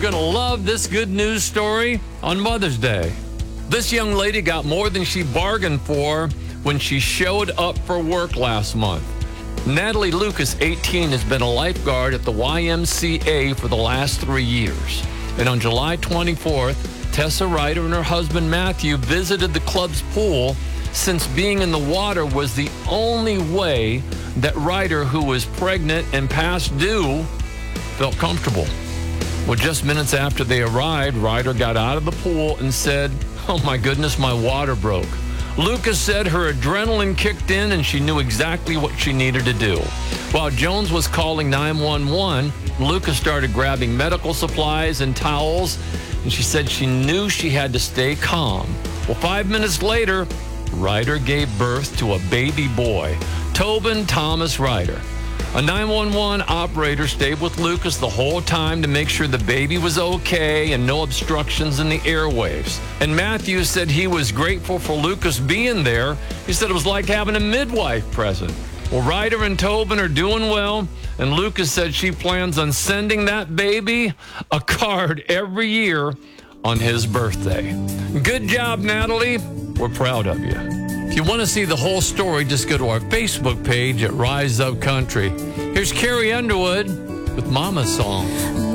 going to love this good news story on Mother's Day. This young lady got more than she bargained for when she showed up for work last month. Natalie Lucas, 18, has been a lifeguard at the YMCA for the last 3 years. And on July 24th, Tessa Ryder and her husband Matthew visited the club's pool since being in the water was the only way that Ryder, who was pregnant and past due, felt comfortable. Well, just minutes after they arrived, Ryder got out of the pool and said, "Oh my goodness, my water broke." Lucas said her adrenaline kicked in and she knew exactly what she needed to do. While Jones was calling 911, Lucas started grabbing medical supplies and towels, and she said she knew she had to stay calm. Well, 5 minutes later, Ryder gave birth to a baby boy, Tobin Thomas Ryder. A 911 operator stayed with Lucas the whole time to make sure the baby was okay and no obstructions in the airwaves. And Matthew said he was grateful for Lucas being there. He said it was like having a midwife present. Well, Ryder and Tobin are doing well, and Lucas said she plans on sending that baby a card every year on his birthday. Good job, Natalie. We're proud of you. If you want to see the whole story, just go to our Facebook page at Rise Up Country. Here's Carrie Underwood with Mama's Song.